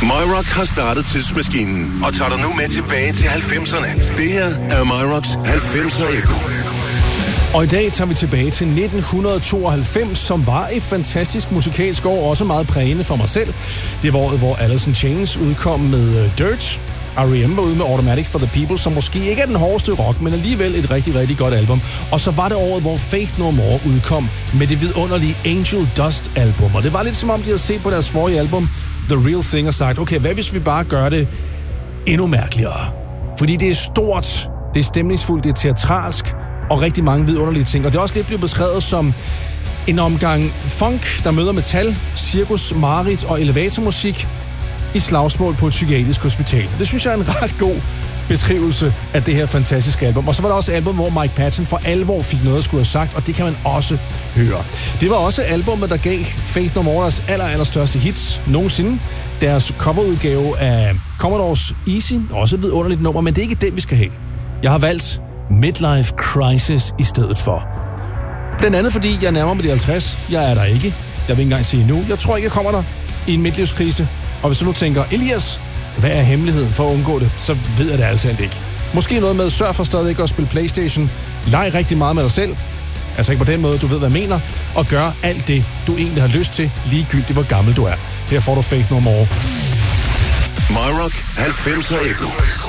MyRock har startet tidsmaskinen og tager dig nu med tilbage til 90'erne. Det her er MyRocks 90'er Echo. Og i dag tager vi tilbage til 1992, som var et fantastisk musikalsk år, også meget prægende for mig selv. Det var året, hvor Alice in Chains udkom med Dirt. R.E.M. var ude med Automatic for the People, som måske ikke er den hårdeste rock, men alligevel et rigtig, rigtig godt album. Og så var det året, hvor Faith No More udkom med det vidunderlige Angel Dust album. Og det var lidt som om, de havde set på deres forrige album, The Real Thing, og sagt, okay, hvad hvis vi bare gør det endnu mærkeligere? Fordi det er stort, det er stemningsfuldt, det er teatralsk, og rigtig mange vidunderlige ting. Og det er også lidt blevet beskrevet som en omgang funk, der møder metal, cirkus, mareridt og elevatormusik i slagsmål på et psykiatrisk hospital. Det synes jeg er en ret god beskrivelse af det her fantastiske album. Og så var der også et album, hvor Mike Patton for alvor fik noget at skulle have sagt, og det kan man også høre. Det var også albumet, der gav Faith No More deres allerstørste hits nogensinde. Deres coverudgave af Commodores Easy, også et vidunderligt nummer, men det er ikke den, vi skal have. Jeg har valgt Midlife Crisis i stedet for. Blandt andet fordi jeg nærmer mig de 50. Jeg er der ikke. Jeg vil ikke engang sige nu. Jeg tror ikke, jeg kommer der i en midtlivskrise. Og hvis du nu tænker, Elias, hvad er hemmeligheden for at undgå det, så ved jeg det altså ikke. Måske noget med, sørg for stadig ikke at spille PlayStation. Leg rigtig meget med dig selv. Altså ikke på den måde, du ved, hvad jeg mener. Og gør alt det, du egentlig har lyst til, ligegyldigt hvor gammel du er. Her får du Faith No More. MyRock 90'er Echo.